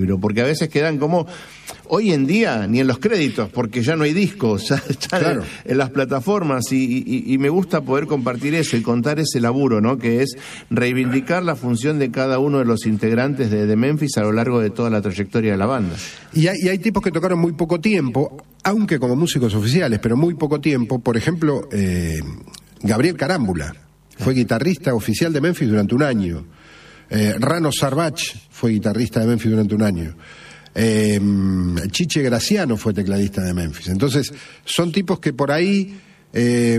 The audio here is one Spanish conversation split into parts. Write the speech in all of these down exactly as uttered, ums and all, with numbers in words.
libro, porque a veces quedan como, hoy en día, ni en los créditos, porque ya no hay discos, ya están claro. en, en las plataformas, y, y, y me gusta poder compartir eso y contar ese laburo, ¿no? Que es reivindicar la función de cada uno de los integrantes de, de Memphis a lo largo de toda la trayectoria de la banda. Y hay, y hay tipos que tocaron muy poco tiempo, aunque como músicos oficiales, pero muy poco tiempo. Por ejemplo, eh, Gabriel Carámbula fue guitarrista oficial de Memphis durante un año. Eh, Rano Sarbach fue guitarrista de Memphis durante un año. Eh, Chiche Graciano fue tecladista de Memphis. Entonces, son tipos que por ahí... Eh,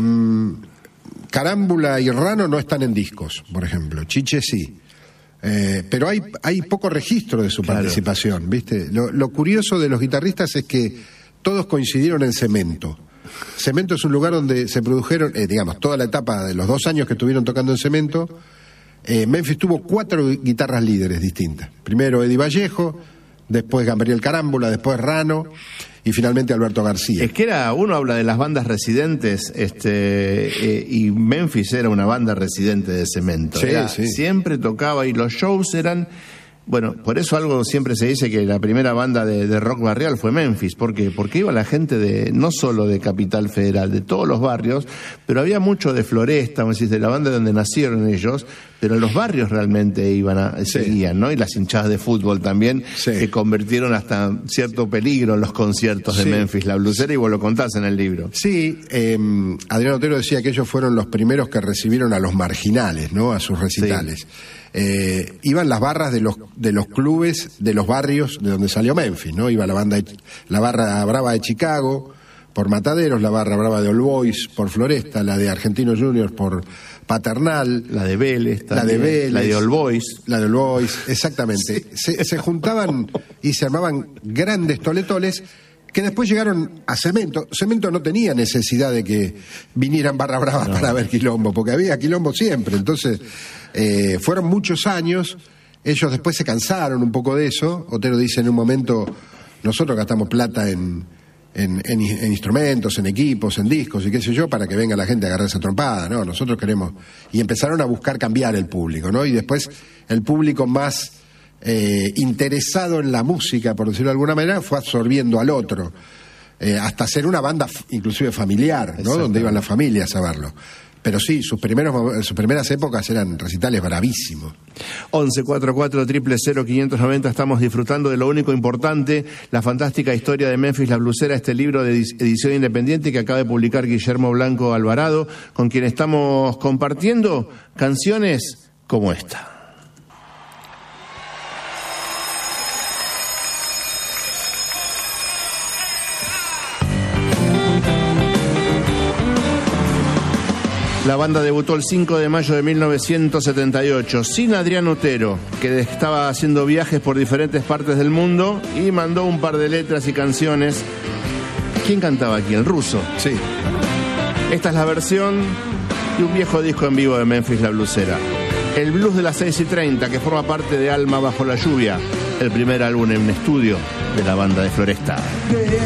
Carámbula y Rano no están en discos, por ejemplo. Chiche sí. Eh, pero hay, hay poco registro de su claro. participación, ¿viste? Lo, lo curioso de los guitarristas es que todos coincidieron en Cemento. Cemento es un lugar donde se produjeron, eh, digamos, toda la etapa de los dos años que estuvieron tocando en Cemento. Eh, Memphis tuvo cuatro guitarras líderes distintas. Primero Eddie Vallejo, después Gabriel Carámbula, después Rano y finalmente Alberto García. Es que era, uno habla de las bandas residentes, este eh, y Memphis era una banda residente de Cemento. Sí, era, sí. Siempre tocaba y los shows eran... Bueno, por eso algo siempre se dice que la primera banda de, de rock barrial fue Memphis. ¿Por qué? Porque iba la gente de, no solo de Capital Federal, de todos los barrios, pero había mucho de Floresta, vamos a decir, de la banda donde nacieron ellos, pero los barrios realmente iban a, sí. seguían, ¿no? Y las hinchadas de fútbol también, sí. que convirtieron hasta cierto peligro en los conciertos de sí. Memphis, la blusera, y vos lo contás en el libro. Sí, eh, Adriano Otero decía que ellos fueron los primeros que recibieron a los marginales, ¿no? A sus recitales. Sí. Eh, iban las barras de los de los clubes de los barrios de donde salió Memphis, ¿no? Iba la banda de, la barra brava de Chicago por Mataderos, la barra brava de All Boys por Floresta, la de Argentinos Juniors por Paternal, la de Vélez, la de Vélez, la de All Boys, la de All Boys, exactamente. Sí. Se, se juntaban y se armaban grandes toletoles que después llegaron a Cemento. Cemento no tenía necesidad de que vinieran barra bravas no. para ver quilombo, porque había quilombo siempre. Entonces, eh, fueron muchos años. Ellos después se cansaron un poco de eso. Otero dice en un momento, nosotros gastamos plata en, en, en, en instrumentos, en equipos, en discos y qué sé yo, para que venga la gente a agarrar esa trompada, ¿no? Nosotros queremos... Y empezaron a buscar cambiar el público, ¿no? Y después el público más... Eh, interesado en la música, por decirlo de alguna manera, fue absorbiendo al otro, eh, hasta ser una banda f- inclusive familiar, ¿no? Donde iban las familias a verlo. Pero sí, sus primeros sus primeras épocas eran recitales bravísimos. once cuarenta y cuatro cero cero cero quinientos noventa, estamos disfrutando de Lo Único Importante, la fantástica historia de Memphis la Blusera, este libro de edición independiente que acaba de publicar Guillermo Blanco Alvarado, con quien estamos compartiendo canciones como esta. La banda debutó el cinco de mayo de mil novecientos setenta y ocho, sin Adriano Otero, que estaba haciendo viajes por diferentes partes del mundo y mandó un par de letras y canciones. ¿Quién cantaba aquí? El Ruso. Sí. Esta es la versión de un viejo disco en vivo de Memphis la Blusera. El blues de las seis y treinta, que forma parte de Alma bajo la lluvia, el primer álbum en estudio de la banda de Floresta.